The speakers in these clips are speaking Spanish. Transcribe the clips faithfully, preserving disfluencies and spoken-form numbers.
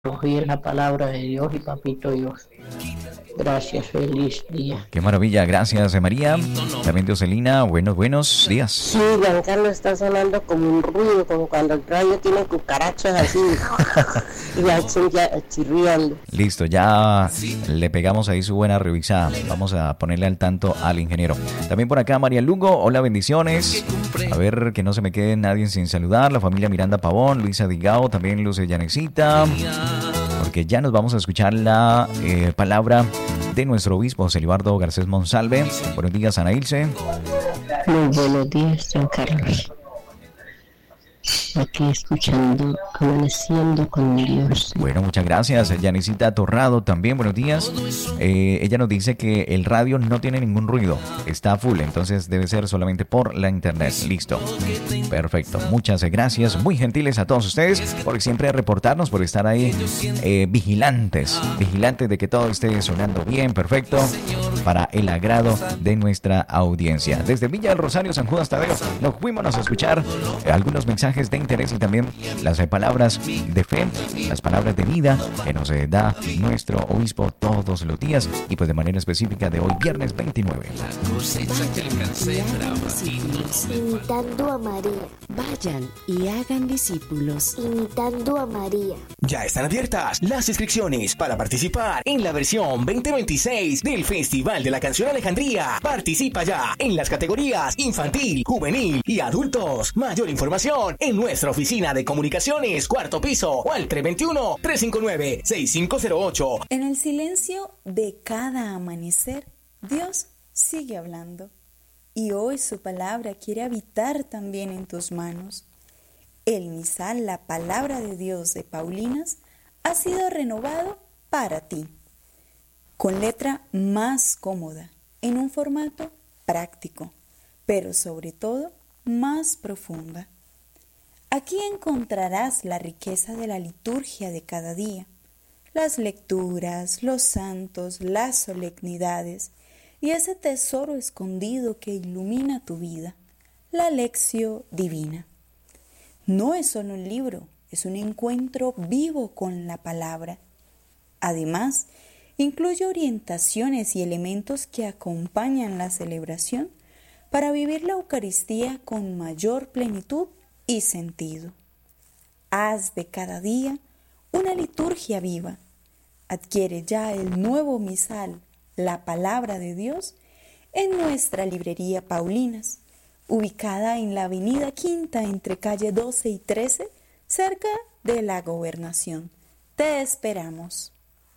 oír la palabra de Dios y papito Dios. Gracias, feliz día. Qué maravilla, gracias María. También Dioselina, buenos, buenos días. Sí, Juan Carlos, está sonando como un ruido, como cuando el radio tiene cucarachas así y ya, ya chirriando. Listo, ya le pegamos ahí su buena revisada. Vamos a ponerle al tanto al ingeniero. También por acá María Lugo, hola, bendiciones. A ver, que no se me quede nadie sin saludar. La familia Miranda Pavón, Luisa Digao, también Luce Yanexita. Porque ya nos vamos a escuchar la eh, palabra de nuestro obispo Celibardo Garcés Monsalve. Buenos días, Ana Ilse. Muy buenos días, Juan Carlos. Aquí escuchando, amaneciendo con Dios. Bueno, muchas gracias. Yanisita Torrado también, buenos días. Eh, ella nos dice que el radio no tiene ningún ruido, está full, entonces debe ser solamente por la internet. Listo. Perfecto. Muchas gracias. Muy gentiles a todos ustedes por siempre reportarnos, por estar ahí eh, vigilantes, vigilantes de que todo esté sonando bien, perfecto, para el agrado de nuestra audiencia. Desde Villa del Rosario, San Judas Tadeo, nos fuimos a escuchar algunos mensajes de interés y también las eh, palabras de fe, las palabras de vida que nos eh, da nuestro obispo todos los días y pues de manera específica de hoy, viernes veintinueve. Imitando a María. Vayan y hagan discípulos. Imitando a María. Ya están abiertas las inscripciones para participar en la versión veinte veintiséis del Festival de la Canción Alejandría. Participa ya en las categorías infantil, juvenil y adultos. Mayor información en nuestra oficina de comunicaciones, cuarto piso, o al tres dos uno, tres cinco nueve, seis cinco cero ocho. En el silencio de cada amanecer, Dios sigue hablando. Y hoy su palabra quiere habitar también en tus manos. El misal, la palabra de Dios de Paulinas, ha sido renovado para ti. Con letra más cómoda, en un formato práctico, pero sobre todo más profunda. Aquí encontrarás la riqueza de la liturgia de cada día, las lecturas, los santos, las solemnidades y ese tesoro escondido que ilumina tu vida, la lección divina. No es solo un libro, es un encuentro vivo con la palabra. Además, incluye orientaciones y elementos que acompañan la celebración para vivir la Eucaristía con mayor plenitud y sentido. Haz de cada día una liturgia viva. Adquiere ya el nuevo misal, la palabra de Dios, en nuestra librería Paulinas, ubicada en la avenida Quinta entre calle doce y trece, cerca de la Gobernación. Te esperamos.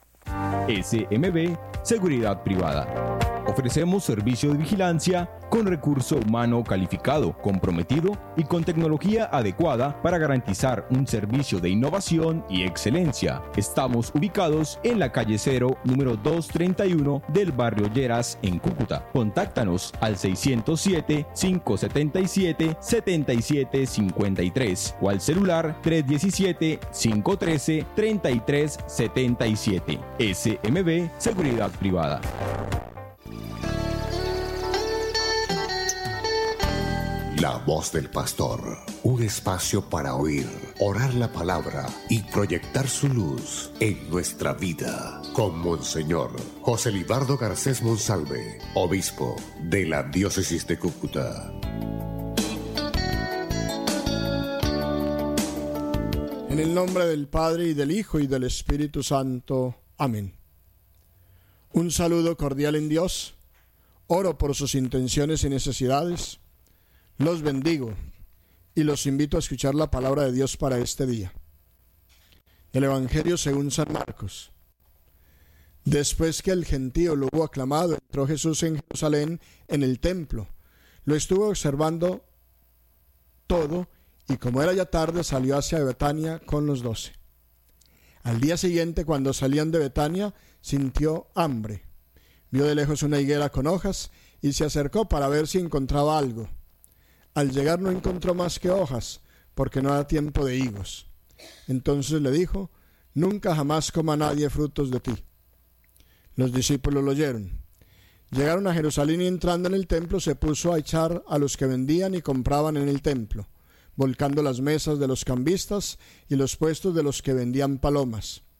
S M B Seguridad Privada. Ofrecemos servicio de vigilancia con recurso humano calificado, comprometido y con tecnología adecuada para garantizar un servicio de innovación y excelencia. Estamos ubicados en la calle Cero, número doscientos treinta y uno del barrio Lleras, en Cúcuta. Contáctanos al seiscientos siete, quinientos setenta y siete, setenta y siete cincuenta y tres o al celular tres diecisiete, quinientos trece, treinta y tres setenta y siete. S M B Seguridad Privada. La voz del pastor, un espacio para oír, orar la palabra y proyectar su luz en nuestra vida. Con Monseñor José Libardo Garcés Monsalve, obispo de la diócesis de Cúcuta. En el nombre del Padre y del Hijo y del Espíritu Santo. Amén. Un saludo cordial en Dios. Oro por sus intenciones y necesidades. Los bendigo y los invito a escuchar la palabra de Dios para este día. El Evangelio según San Marcos. Después que el gentío lo hubo aclamado, entró Jesús en Jerusalén en el templo. Lo estuvo observando todo y como era ya tarde salió hacia Betania con los doce. Al día siguiente, cuando salían de Betania, sintió hambre. Vio de lejos una higuera con hojas y se acercó para ver si encontraba algo. Al llegar no encontró más que hojas, porque no era tiempo de higos. Entonces le dijo: nunca jamás coma nadie frutos de ti. Los discípulos lo oyeron. Llegaron a Jerusalén y entrando en el templo se puso a echar a los que vendían y compraban en el templo, volcando las mesas de los cambistas y los puestos de los que vendían palomas.